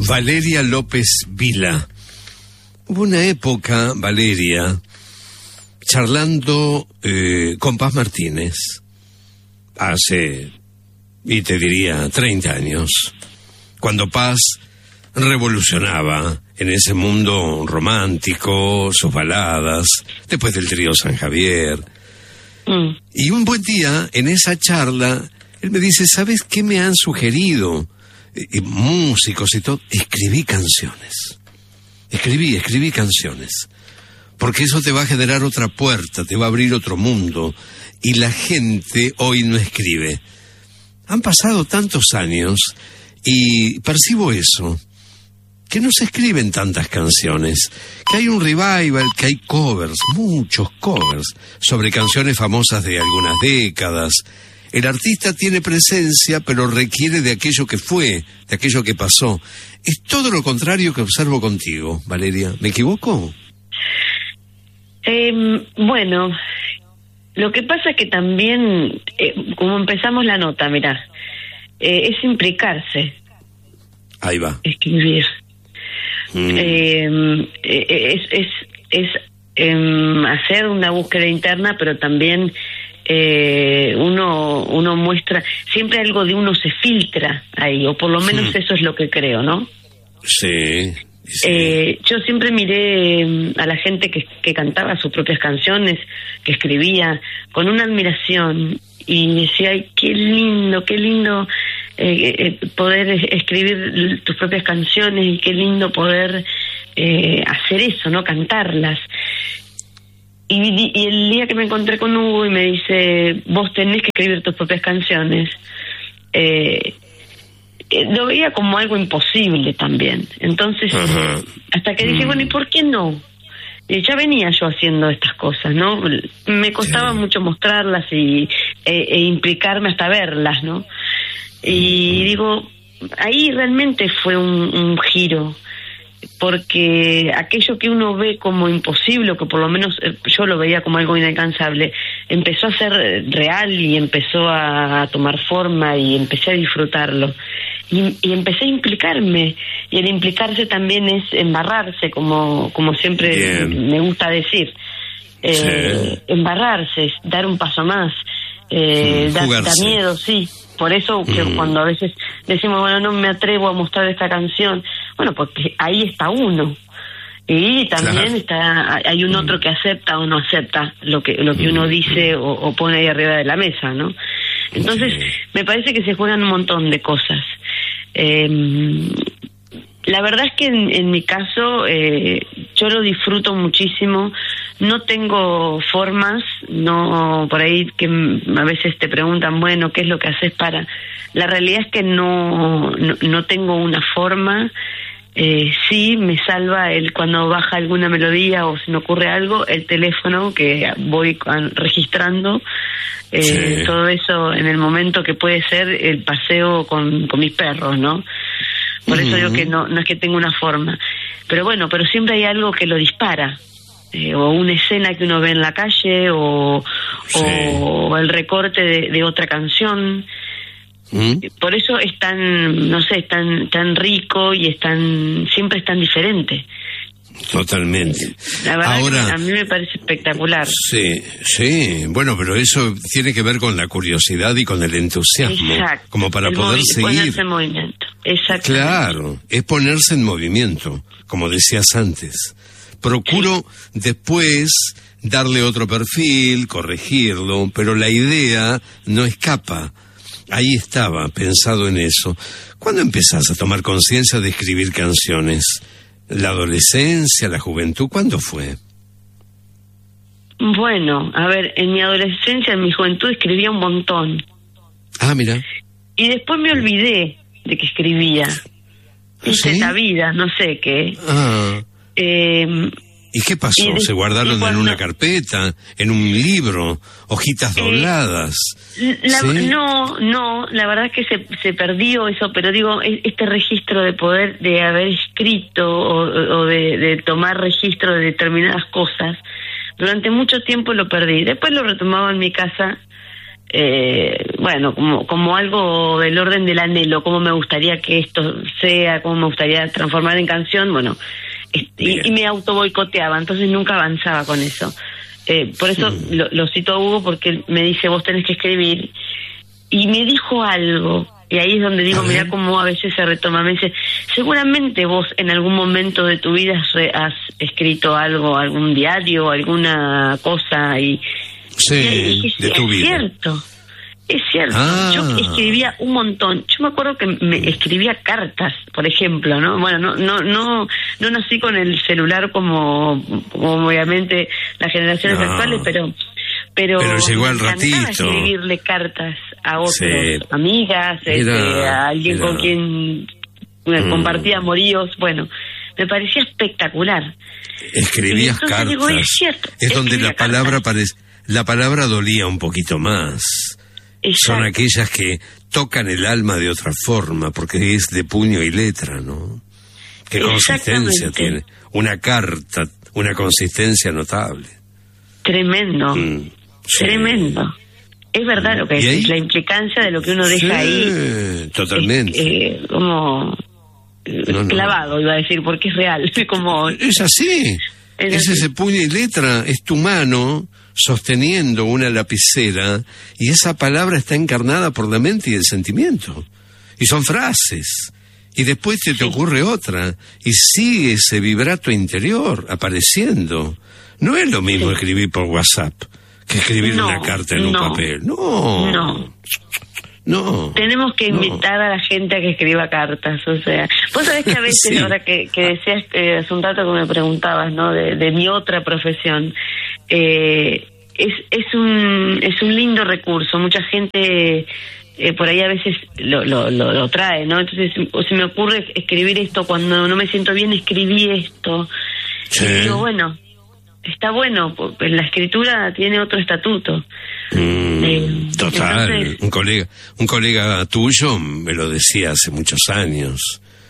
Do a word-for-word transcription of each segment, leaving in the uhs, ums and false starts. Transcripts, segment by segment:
Valeria López Vila. Hubo una época, Valeria, charlando eh, con Paz Martínez, hace, y te diría, treinta años, cuando Paz revolucionaba en ese mundo romántico, sus baladas, después del trío San Javier. Mm. Y un buen día, en esa charla, él me dice, ¿sabes qué me han sugerido? Eh, músicos y todo. Escribí canciones. Escribí, escribí canciones. Porque eso te va a generar otra puerta, te va a abrir otro mundo. Y la gente hoy no escribe. Han pasado tantos años y percibo eso, que no se escriben tantas canciones, que hay un revival, que hay covers, muchos covers, sobre canciones famosas de algunas décadas. El artista tiene presencia, pero requiere de aquello que fue, de aquello que pasó. Es todo lo contrario que observo contigo, Valeria. ¿Me equivoco? Eh, bueno, lo que pasa es que también, eh, como empezamos la nota, mirá, eh, es implicarse. Ahí va. Escribir. Mm. Eh, es es, es eh, hacer una búsqueda interna, pero también eh, uno uno muestra, siempre algo de uno se filtra ahí, o por lo menos mm. eso es lo que creo, ¿no? Sí. Sí. Eh, yo siempre miré a la gente que, que cantaba sus propias canciones, que escribía, con una admiración, y decía, ay, qué lindo, qué lindo eh, eh, poder escribir tus propias canciones, y qué lindo poder eh, hacer eso, ¿no? Cantarlas. Y, y el día que me encontré con Hugo y me dice, vos tenés que escribir tus propias canciones, eh, lo veía como algo imposible también. Entonces, uh-huh. hasta que dije, mm. bueno, ¿y por qué no? Y ya venía yo haciendo estas cosas, ¿no? Me costaba sí. mucho mostrarlas y e, e implicarme hasta verlas, ¿no? Y uh-huh. digo, ahí realmente fue un, un giro, porque aquello que uno ve como imposible, o que por lo menos yo lo veía como algo inalcanzable, empezó a ser real y empezó a tomar forma y empecé a disfrutarlo. Y, y empecé a implicarme, y el implicarse también es embarrarse, como como siempre Bien. me gusta decir. Eh, sí. Embarrarse, es dar un paso más, eh, da, da miedo, sí. Por eso que mm. cuando a veces decimos, bueno, no me atrevo a mostrar esta canción, bueno, porque ahí está uno. Y también claro. está hay un otro que acepta o no acepta lo que lo que uno dice o, o pone ahí arriba de la mesa, ¿no? Entonces, sí. me parece que se juegan un montón de cosas. Eh, la verdad es que en, en mi caso eh, yo lo disfruto muchísimo. No tengo formas, no, por ahí que a veces te preguntan, bueno, ¿qué es lo que haces para...? La realidad es que no, no, no tengo una forma. Eh, sí me salva el cuando baja alguna melodía o se me ocurre algo, el teléfono que voy registrando, eh, sí. todo eso en el momento que puede ser el paseo con, con mis perros, ¿no? Por uh-huh. eso digo que no, no es que tenga una forma, pero bueno, pero siempre hay algo que lo dispara, eh, o una escena que uno ve en la calle, o, sí. o el recorte de, de otra canción. ¿Mm? Por eso es tan, no sé, tan tan rico y es tan, siempre es tan diferente. Totalmente. La verdad Ahora, que a mí me parece espectacular. Sí, sí, bueno, pero eso tiene que ver con la curiosidad y con el entusiasmo. Exacto. Como para el poder movi- seguir. Ponerse en movimiento. Exacto. Claro, es ponerse en movimiento, como decías antes. Procuro sí. después darle otro perfil, corregirlo, pero la idea no escapa. Ahí estaba, pensado en eso. ¿Cuándo empezás a tomar conciencia de escribir canciones? ¿La adolescencia, la juventud? ¿Cuándo fue? Bueno, a ver, en mi adolescencia, en mi juventud escribía un montón. Ah, mira. Y después me olvidé de que escribía. Hice ¿Sí? la vida, no sé qué. Ah. Eh... ¿Y qué pasó? De, ¿Se guardaron cuando, en una carpeta, en un libro, hojitas eh, dobladas? La, ¿Sí? No, no, la verdad es que se, se perdió eso, pero digo, este registro de poder, de haber escrito o, o de, de tomar registro de determinadas cosas, durante mucho tiempo lo perdí. Después lo retomaba en mi casa, eh, bueno, como, como algo del orden del anhelo, cómo me gustaría que esto sea, cómo me gustaría transformar en canción, bueno, y, y me auto boicoteaba, entonces nunca avanzaba con eso. Eh, por eso mm. lo, lo cito a Hugo, porque me dice, vos tenés que escribir, y me dijo algo, y ahí es donde digo, mira cómo a veces se retoma, me dice, seguramente vos en algún momento de tu vida has escrito algo, algún diario, alguna cosa, y sí, y, y, de tu es vida. cierto, es cierto, ah. yo escribía un montón, yo me acuerdo que me escribía cartas, por ejemplo, ¿no? Bueno, no no no no nací con el celular como, como obviamente las generaciones no. actuales, pero pero, pero llegó al ratito escribirle cartas a otros, sí. amigas, mira, este, a alguien mira. con quien mm. compartía amoríos, bueno, me parecía espectacular. Escribías cartas, digo, es, cierto, es donde la palabra parece, la palabra dolía un poquito más. Exacto. Son aquellas que tocan el alma de otra forma, porque es de puño y letra, ¿no? ¿Qué consistencia tiene? Una carta, una consistencia notable. Tremendo, mm, sí. tremendo. Es verdad lo que es, la implicancia de lo que uno deja sí, ahí. Totalmente. Es, eh, como no, no. clavado, iba a decir, porque es real. como Es así. Es, es así. Ese puño y letra, es tu mano sosteniendo una lapicera, y esa palabra está encarnada por la mente y el sentimiento. Y son frases. Y después te, te ocurre otra, y sigue ese vibrato interior apareciendo. No es lo mismo sí. escribir por WhatsApp que escribir no, una carta en no, un papel. No. No. No. Tenemos que invitar no. a la gente a que escriba cartas, o sea, vos sabés que a veces, sí. ahora que, que decías eh, hace un rato que me preguntabas, ¿no? De, de mi otra profesión, eh, es, es un es un lindo recurso, mucha gente eh, por ahí a veces lo, lo, lo, lo trae, ¿no? Entonces, o se me ocurre escribir esto cuando no me siento bien, escribí esto, sí. y digo, bueno, está bueno, la escritura tiene otro estatuto. Mm, eh, total, entonces, un colega, un colega tuyo me lo decía hace muchos años,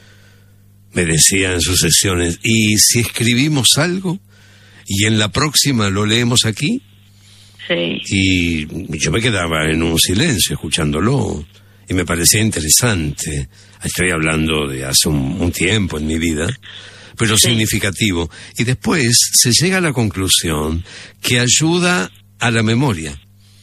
me decía en sus sesiones, ¿y si escribimos algo y en la próxima lo leemos aquí? Sí. Y yo me quedaba en un silencio escuchándolo, y me parecía interesante. Estoy hablando de hace un, un tiempo en mi vida, pero sí. significativo. Y después se llega a la conclusión que ayuda a la memoria,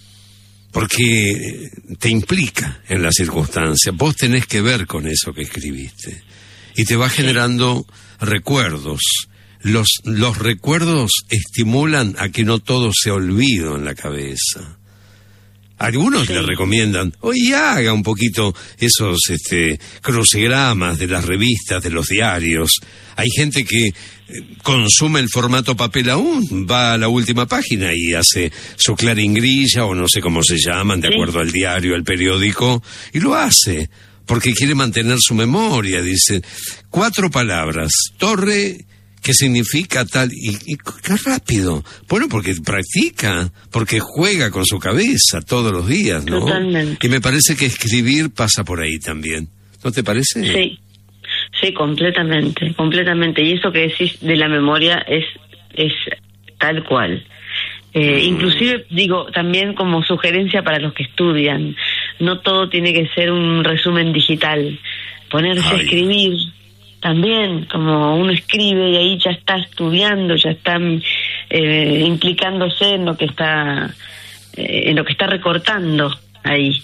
porque te implica en la circunstancia. Vos tenés que ver con eso que escribiste, y te va generando recuerdos. Los, los recuerdos estimulan a que no todo se olvide en la cabeza. Algunos sí. le recomiendan, oye, haga un poquito esos este, crucigramas de las revistas, de los diarios. Hay gente que consume el formato papel aún, va a la última página y hace su claringrilla, o no sé cómo se llaman, de sí. acuerdo al diario, al periódico, y lo hace, porque quiere mantener su memoria. Dice, cuatro palabras, torre... ¿Qué significa tal? Y, y qué rápido. Bueno, porque practica, porque juega con su cabeza todos los días, ¿no? Totalmente. Y me parece que escribir pasa por ahí también. ¿No te parece? Sí, sí, completamente, completamente. Y eso que decís de la memoria es, es tal cual. Eh, mm. Inclusive, digo, también como sugerencia para los que estudian, no todo tiene que ser un resumen digital. Ponerse Ay. a escribir... También, como uno escribe y ahí ya está estudiando, ya está eh, implicándose en lo que está eh, en lo que está recortando ahí.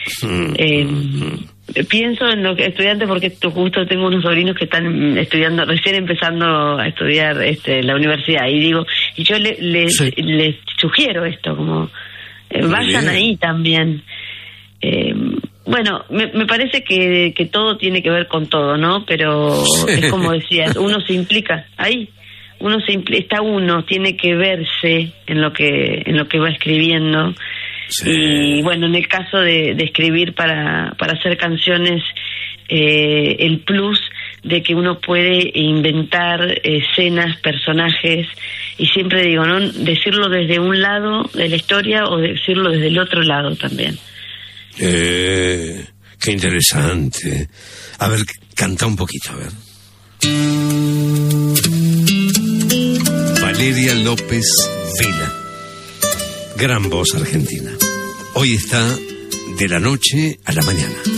Eh, pienso en lo que estudiante, porque justo tengo unos sobrinos que están estudiando, recién empezando a estudiar este, la universidad, y digo, y yo le, le, sí. les sugiero esto, como eh, vayan ahí también. Eh, Bueno, me, me parece que, que todo tiene que ver con todo, ¿no? Pero es como decías, uno se implica ahí, uno se impl- está uno, tiene que verse en lo que en lo que va escribiendo. Sí. Y bueno, en el caso de, de escribir para, para hacer canciones, eh, el plus de que uno puede inventar escenas, personajes, y siempre digo, ¿no? Decirlo desde un lado de la historia o decirlo desde el otro lado también. Eh, qué interesante. A ver, canta un poquito, a ver. Valeria López Vila, gran voz argentina. hoy está de la noche a la mañana.